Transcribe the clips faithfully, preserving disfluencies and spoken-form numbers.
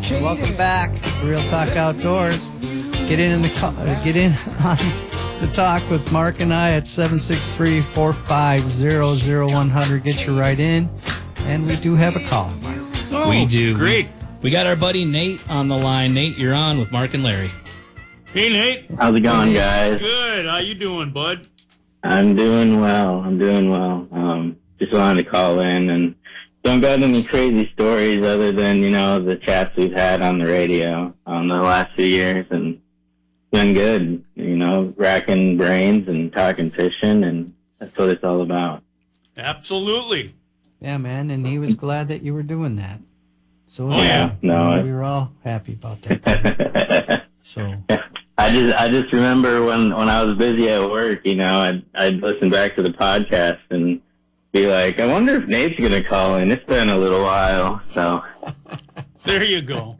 Welcome back to Real Talk Outdoors. Get in, in the call, get in on the talk with Mark and I at seven six three, four five zero, zero one zero zero. Get you right in. And we do have a call, Mark. Oh, we do. Great. We, we got our buddy Nate on the line. Nate, you're on with Mark and Larry. Hey, Nate. How's it going, guys? Good. How you doing, bud? I'm doing well. I'm doing well. Um, just wanted to call in, and don't got any crazy stories other than, you know, the chats we've had on the radio um, the last few years, and it's been good, you know, racking brains and talking fishing, and that's what it's all about. Absolutely. Yeah, man, and he was glad that you were doing that. So Oh, yeah, no, we were all happy about that. So I just I just remember when, when I was busy at work, you know, I'd, I'd listen back to the podcast and be like, I wonder if Nate's going to call in. It's been a little while, so. There you go.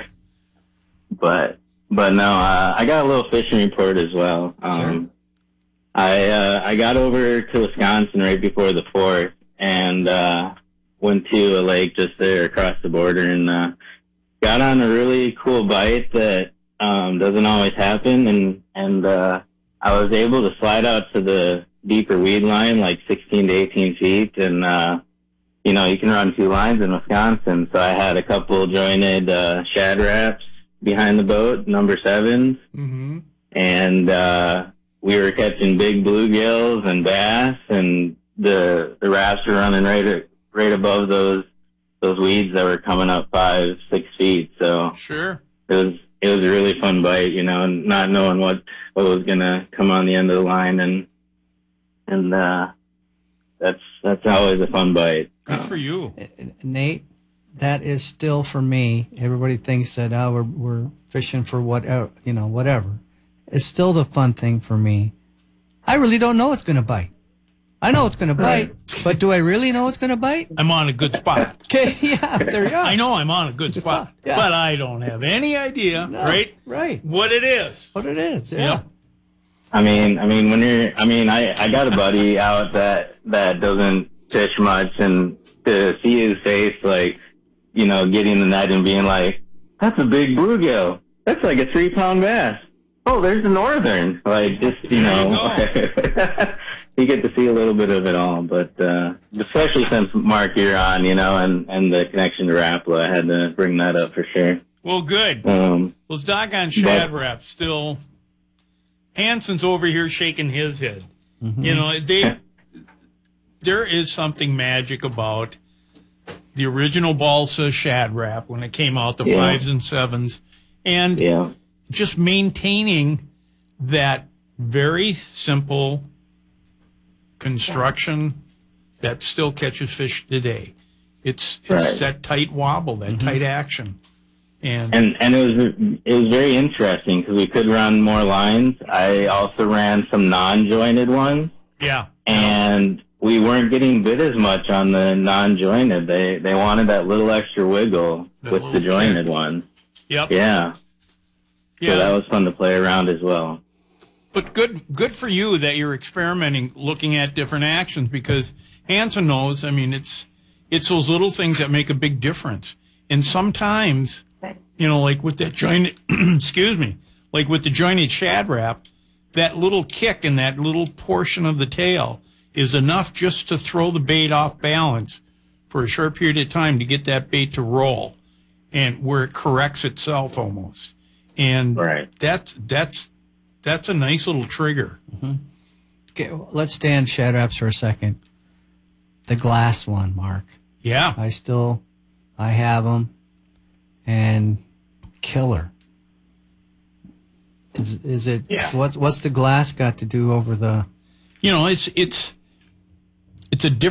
But, but no, uh, I got a little fishing report as well. Um, Sure. I, uh, I got over to Wisconsin right before the fourth and, uh, went to a lake just there across the border and, uh, got on a really cool bite that, um, doesn't always happen. And, and, uh, I was able to slide out to the deeper weed line, like sixteen to eighteen feet. And, uh, you know, you can run two lines in Wisconsin. So I had a couple jointed, uh, shad wraps behind the boat, number sevens. Mm-hmm. And, uh, we were catching big bluegills and bass, and the, the wraps were running right, right above those, those weeds that were coming up five, six feet. So Sure. it was, it was a really fun bite, you know, not knowing what, what was going to come on the end of the line. And, and, uh, that's, that's always a fun bite. Good Um, for you. Nate, that is still for me. Everybody thinks that oh, we're we're fishing for whatever, you know, whatever. It's still the fun thing for me. I really don't know it's going to bite. I know it's going to bite, but do I really know it's going to bite? I'm on a good spot. Okay, yeah, there you go. I know I'm on a good spot, Yeah. but I don't have any idea, No, right? Right. What it is. What it is. Yeah. Yep. I mean, I mean, when you're, I mean, I, I got a buddy out that, that doesn't fish much, and to see his face, like, you know, getting the net and being like, that's a big bluegill. That's like a three pound bass. Oh, there's a northern. Like, just, you There you know, you get to see a little bit of it all, but, uh, especially since Mark, you're on, you know, and, and the connection to Rapala, I had to bring that up for sure. Well, good. Um, Those doggone shad wraps still. Hanson's over here shaking his head. Mm-hmm. You know, they. There is something magic about the original balsa shad wrap when it came out, the Yeah. fives and sevens, and yeah. just maintaining that very simple construction that still catches fish today. It's it's Right. that tight wobble, that tight action, and, And and it was it was very interesting because we could run more lines. I also ran some non-jointed ones, yeah, and we weren't getting bit as much on the non-jointed. They they wanted that little extra wiggle That with the little jointed kick. ones. yep, Yeah, yeah. so that was fun to play around as well. But good, good for you that you're experimenting, looking at different actions, because Hanson knows. I mean, it's it's those little things that make a big difference. And sometimes, you know, like with that jointed, excuse me, like with the jointed shad wrap, that little kick in that little portion of the tail is enough just to throw the bait off balance for a short period of time to get that bait to roll, and where it corrects itself almost. And Right. that's that's. That's a nice little trigger. Okay, well, let's stay on shad wraps for a second. The glass one, Mark. Yeah. I still, I have them, and killer. Is is it? Yeah. What's what's the glass got to do over the? You know, it's it's it's a different